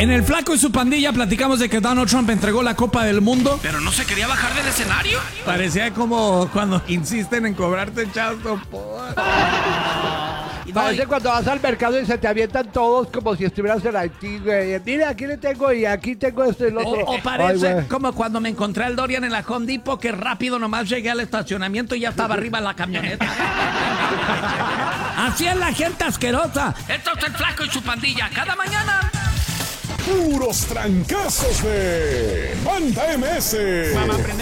En el Flaco y su pandilla platicamos de que Donald Trump entregó la Copa del Mundo. Pero no se quería bajar del escenario. Parecía como cuando insisten en cobrarte child support. Parece cuando vas al mercado y se te avientan todos como si estuvieras en Haití, güey. Mira, aquí le tengo y aquí tengo esto y lo otro. O parece como cuando me encontré al Dorian en la Home Depot, que rápido nomás llegué al estacionamiento y ya estaba arriba en la camioneta. Así es la gente asquerosa. Esto es el Flaco y su pandilla. Cada mañana. Puros trancazos de Banda MS.